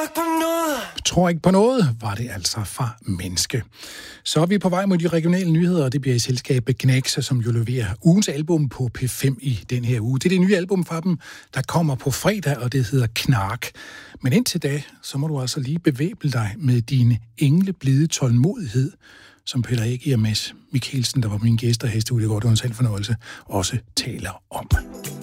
Tror ikke på noget, var det altså fra Menneske. Så er vi på vej mod de regionale nyheder, og det bliver i selskabet Gnags, som jo leverer ugens album på P5 i den her uge. Det er det nye album fra dem, der kommer på fredag, og det hedder Knark. Men indtil da, så må du altså lige bevæbne dig med din engleblide tålmodighed, som Peter Ægir og Mads Mikkelsen, der var mine gæster her i studiet, det var en selv fornøjelse, også taler om.